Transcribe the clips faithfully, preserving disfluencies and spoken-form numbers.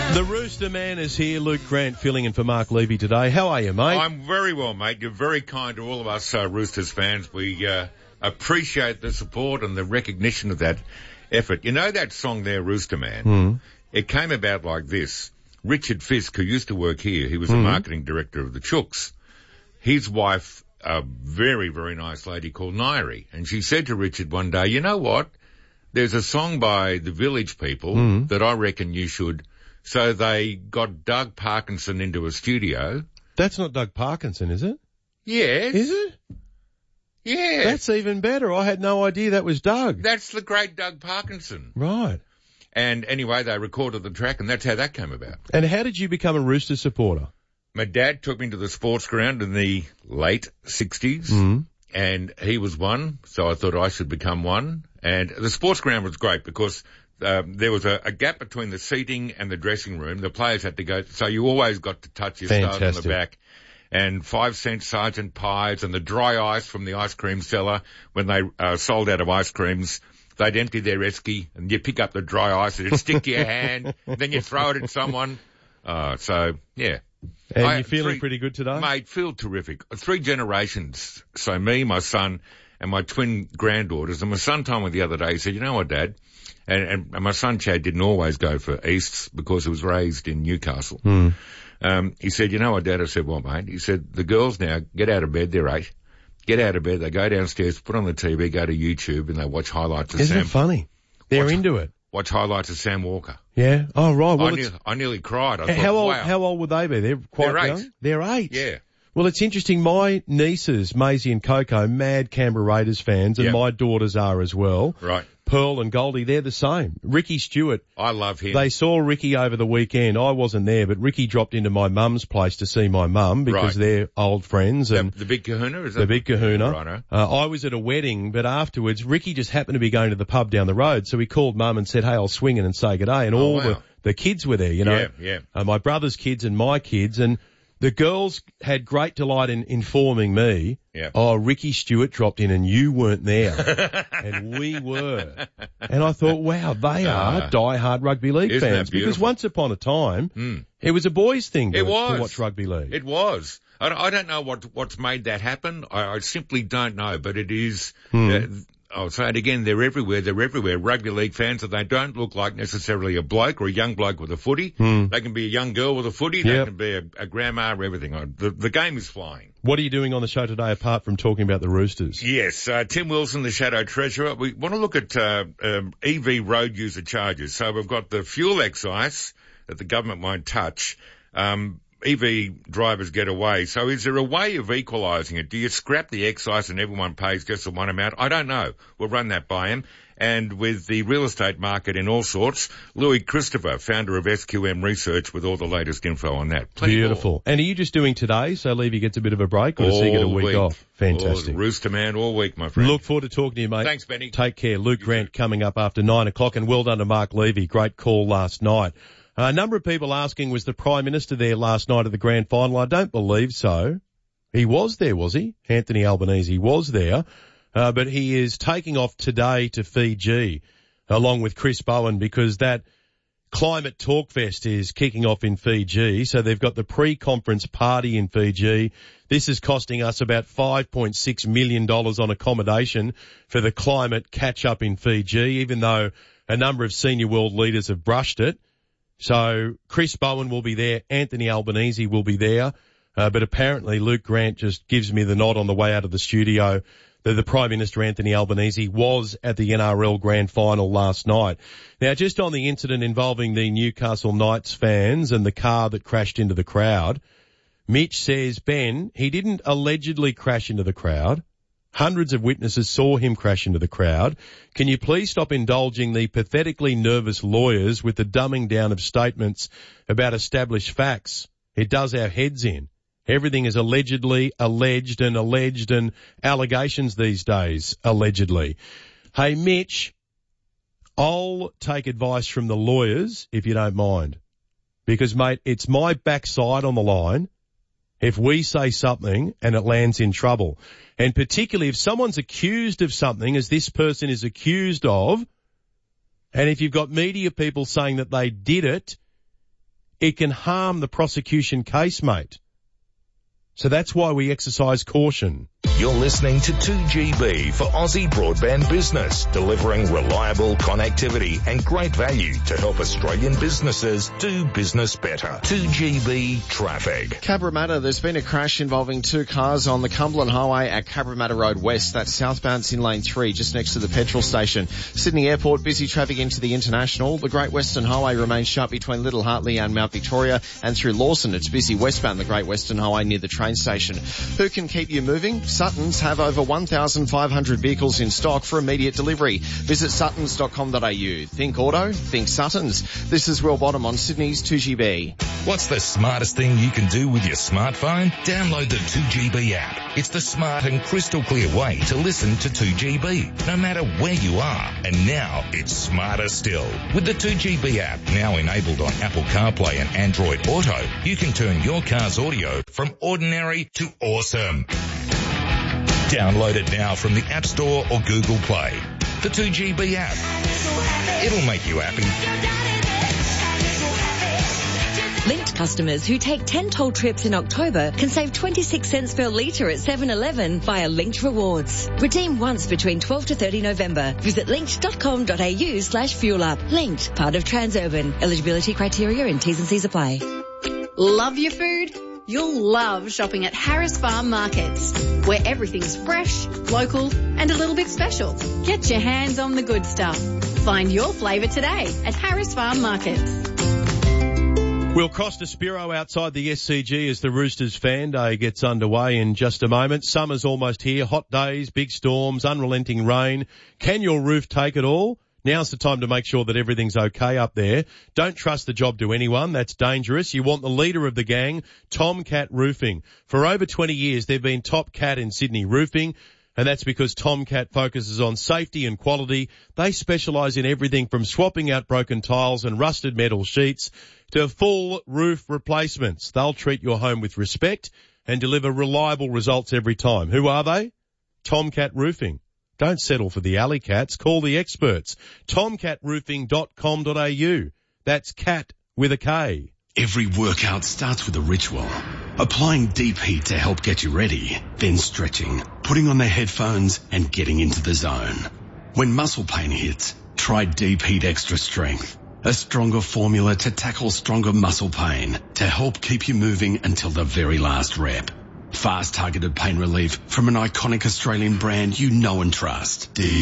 The Rooster Man is here. Luke Grant filling in for Mark Levy today. How are you, mate? I'm very well, mate. You're very kind to all of us uh, Roosters fans. We uh, appreciate the support and the recognition of that effort. You know that song there, Rooster Man? Mm. It came about like this. Richard Fisk, who used to work here, he was the Mm. marketing director of the Chooks. His wife, a very, very nice lady called Nairi, and she said to Richard one day, you know what? There's a song by the Village People Mm. that I reckon you should... So they got Doug Parkinson into a studio. That's not Doug Parkinson, is it? Yes. Is it? Yeah. That's even better. I had no idea that was Doug. That's the great Doug Parkinson. Right. And anyway, they recorded the track, and that's how that came about. And how did you become a Rooster supporter? My dad took me to the sports ground in the late sixties, Mm. and he was one, so I thought I should become one. And the sports ground was great because um, there was a, a gap between the seating and the dressing room. The players had to go, so you always got to touch your stars on Fantastic. the back. And five cent Sergeant pies and the dry ice from the ice cream cellar when they uh, sold out of ice creams. They'd empty their esky and you pick up the dry ice and it'd stick to your hand. Then you throw it at someone. Uh, so, yeah. And I- you're feeling three- pretty good today? Mate, feel terrific. Three generations. So me, my son, and my twin granddaughters. And my son told me the other day, he said, you know what, Dad? And, and, and my son Chad didn't always go for Easts because he was raised in Newcastle. Mm. Um, he said, you know what, Dad? I said, what, mate? He said, the girls now get out of bed. They're eight. Get out of bed. They go downstairs, put on the T V, go to YouTube, and they watch highlights of Isn't Sam. it funny? They're Watch- into it. Watch highlights of Sam Walker. Yeah. Oh, right. Well, I, it's, ne- I nearly cried. I thought, how old? wow. How old would they be? They're quite They're eight. young. They're eight. Yeah. Well, it's interesting. My nieces, Maisie and Coco, mad Canberra Raiders fans, and Yep. my daughters are as well. Right. Pearl and Goldie, they're the same. Ricky Stewart, I love him. they saw Ricky over the weekend. I wasn't there, but Ricky dropped into my mum's place to see my mum because Right. they're old friends. the, And the big kahuna, is that? the big kahuna. Righto. Uh, I was at a wedding, but afterwards, Ricky just happened to be going to the pub down the road, so he called Mum and said, hey, I'll swing in and say good day. And all Oh, wow. the, the kids were there, you know. Yeah, yeah. Uh, my brother's kids and my kids, and the girls had great delight in informing me, Yeah. oh, Ricky Stewart dropped in and you weren't there. And we were. And I thought, wow, they are Ah. die-hard rugby league Isn't that fans. Because beautiful? once upon a time, Mm. it was a boys' thing to, It was. to watch rugby league. It was. I don't, I don't know what what's made that happen. I, I simply don't know, but it is. Hmm. Uh, I'll say it again. They're everywhere. They're everywhere. Rugby league fans, and they don't look like necessarily a bloke or a young bloke with a footy. Hmm. They can be a young girl with a footy. They Yep. can be a, a grandma. Everything. I- The, the game is flying. What are you doing on the show today apart from talking about the Roosters? Yes, uh, Tim Wilson, the Shadow Treasurer. We want to look at uh, um, E V road user charges. So we've got the fuel excise that the government won't touch. Um, E V drivers get away. So is there a way of equalising it? Do you scrap the excise and everyone pays just the one amount? I don't know. We'll run that by him. And with the real estate market in all sorts, Louis Christopher, founder of S Q M Research, with all the latest info on that. Plenty Beautiful. more. And are you just doing today so Levy gets a bit of a break, or does he get a All week, off? Fantastic. All Rooster Man all week, my friend. Look forward to talking to you, mate. Thanks, Benny. Take care. Luke Grant coming up after nine o'clock, and well done to Mark Levy. Great call last night. A number of people asking, was the Prime Minister there last night at the grand final? I don't believe so. He was there, was he? Anthony Albanese was there. Uh, but he is taking off today to Fiji along with Chris Bowen because that Climate Talk Fest is kicking off in Fiji. So they've got the pre-conference party in Fiji. This is costing us about five point six million dollars on accommodation for the climate catch-up in Fiji, even though a number of senior world leaders have brushed it. So Chris Bowen will be there. Anthony Albanese will be there. Uh, but apparently Luke Grant just gives me the nod on the way out of the studio that the Prime Minister Anthony Albanese was at the N R L Grand Final last night. Now, just on the incident involving the Newcastle Knights fans and the car that crashed into the crowd, Mitch says, Ben, he didn't allegedly crash into the crowd. Hundreds of witnesses saw him crash into the crowd. Can you please stop indulging the pathetically nervous lawyers with the dumbing down of statements about established facts? It does our heads in. Everything is allegedly, alleged and alleged and allegations these days, allegedly. Hey, Mitch, I'll take advice from the lawyers if you don't mind. Because, mate, it's my backside on the line if we say something and it lands in trouble. And particularly if someone's accused of something, as this person is accused of, and if you've got media people saying that they did it, it can harm the prosecution case, mate. So that's why we exercise caution. You're listening to two G B for Aussie Broadband Business, delivering reliable connectivity and great value to help Australian businesses do business better. two G B traffic. Cabramatta, there's been a crash involving two cars on the Cumberland Highway at Cabramatta Road West. That's southbound, it's in lane three, just next to the petrol station. Sydney Airport, busy traffic into the International. The Great Western Highway remains shut between Little Hartley and Mount Victoria, and through Lawson, it's busy westbound the Great Western Highway near the train station. Who can keep you moving? Suttons have over one thousand five hundred vehicles in stock for immediate delivery. Visit suttons dot com dot a u. Think auto, think Suttons. This is Will Bottom on Sydney's two G B. What's the smartest thing you can do with your smartphone? Download the two G B app. It's the smart and crystal clear way to listen to two G B, no matter where you are. And now it's smarter still. With the two G B app now enabled on Apple CarPlay and Android Auto, you can turn your car's audio from ordinary to awesome. Download it now from the App Store or Google Play. The two G B app. It'll make you happy. Linked customers who take ten toll trips in October can save twenty-six cents per litre at seven eleven via Linked Rewards. Redeem once between twelfth to thirtieth November. Visit linked dot com dot a u slash fuel up. Linked, part of Transurban. Eligibility criteria and T's and C's apply. Love your food? You'll love shopping at Harris Farm Markets, where everything's fresh, local, and a little bit special. Get your hands on the good stuff. Find your flavour today at Harris Farm Markets. We'll cross to Spiro outside the S C G as the Roosters fan day gets underway in just a moment. Summer's almost here. Hot days, big storms, unrelenting rain. Can your roof take it all? Now's the time to make sure that everything's okay up there. Don't trust the job to anyone. That's dangerous. You want the leader of the gang, Tomcat Roofing. For over twenty years, they've been top cat in Sydney roofing, and that's because Tomcat focuses on safety and quality. They specialise in everything from swapping out broken tiles and rusted metal sheets to full roof replacements. They'll treat your home with respect and deliver reliable results every time. Who are they? Tomcat Roofing. Don't settle for the alley cats. Call the experts. tomcat roofing dot com dot a u. That's cat with a K. Every workout starts with a ritual. Applying deep heat to help get you ready, then stretching, putting on the headphones and getting into the zone. When muscle pain hits, try Deep Heat Extra Strength. A stronger formula to tackle stronger muscle pain to help keep you moving until the very last rep. Fast targeted pain relief from an iconic Australian brand you know and trust. Deep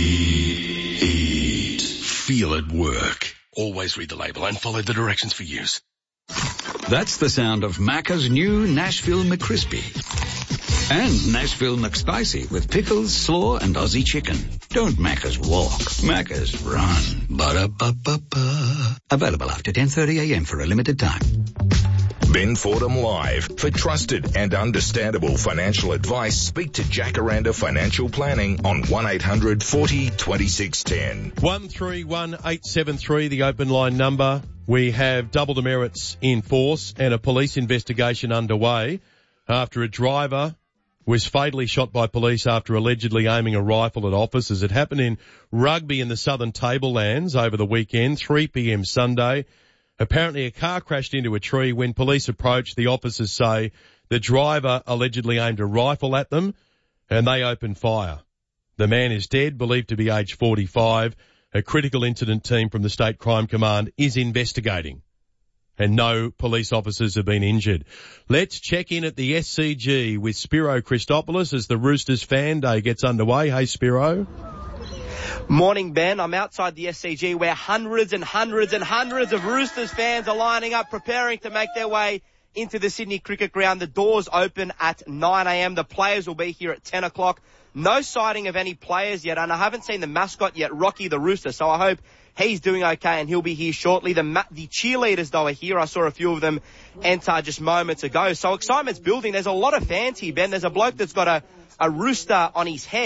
Heat. Feel it work. Always read the label and follow the directions for use. That's the sound of Macca's new Nashville McCrispy. And Nashville McSpicy with pickles, slaw, and Aussie chicken. Don't Macca's walk. Macca's run. Ba-da-ba-ba-ba. Available after ten thirty a m for a limited time. Ben Fordham Live. For trusted and understandable financial advice, speak to Jacaranda Financial Planning on one eight hundred forty twenty-six ten. one three one eight seven three, the open line number. We have double demerits in force and a police investigation underway after a driver was fatally shot by police after allegedly aiming a rifle at officers. It happened in Rugby in the Southern Tablelands over the weekend, three p m Sunday. Apparently a car crashed into a tree. When police approached, the officers say the driver allegedly aimed a rifle at them and they opened fire. The man is dead, believed to be aged forty-five. A critical incident team from the State Crime Command is investigating, and no police officers have been injured. Let's check in at the S C G with Spiro Christopoulos as the Roosters fan day gets underway. Hey, Spiro. Morning, Ben. I'm outside the S C G where hundreds and hundreds and hundreds of Roosters fans are lining up, preparing to make their way into the Sydney Cricket Ground. The doors open at nine a m. The players will be here at ten o'clock. No sighting of any players yet, and I haven't seen the mascot yet, Rocky the Rooster, so I hope he's doing okay and he'll be here shortly. The ma- the cheerleaders, though, are here. I saw a few of them enter just moments ago. So excitement's building. There's a lot of fans here, Ben. There's a bloke that's got a, a rooster on his head.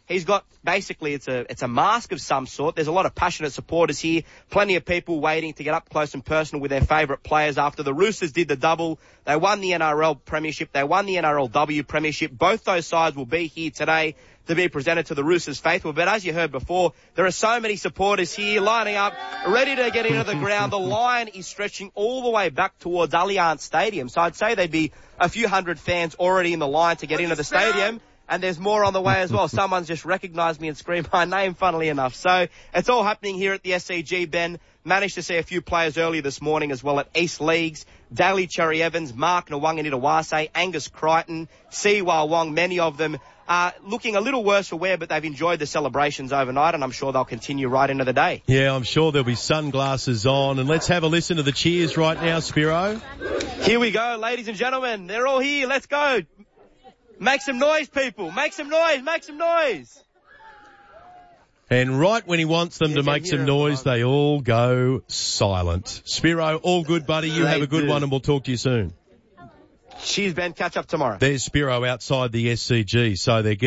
He's got, basically, it's a it's a mask of some sort. There's a lot of passionate supporters here. Plenty of people waiting to get up close and personal with their favourite players after the Roosters did the double. They won the N R L Premiership. They won the N R L W Premiership. Both those sides will be here today to be presented to the Roosters faithful. But as you heard before, there are so many supporters here lining up, ready to get into the ground. The line is stretching all the way back towards Allianz Stadium. So I'd say there'd be a few hundred fans already in the line to get into the stadium. And there's more on the way as well. Someone's just recognised me and screamed my name, funnily enough. So it's all happening here at the S C G, Ben. Managed to see a few players earlier this morning as well at East Leagues. Daly Cherry Evans, Mark Nwanganitawase, Angus Crichton, Siwa Wong, many of them uh, looking a little worse for wear, but they've enjoyed the celebrations overnight, and I'm sure they'll continue right into the day. Yeah, I'm sure there'll be sunglasses on. And let's have a listen to the cheers right now, Spiro. Here we go, ladies and gentlemen. They're all here. Let's go. Make some noise, people. Make some noise. Make some noise. And right when he wants them Yeah, to make some here noise, they all go silent. Spiro, all good, buddy. You They have a good do. one, and we'll talk to you soon. Cheers, Ben. Catch up tomorrow. There's Spiro outside the S C G, so they're getting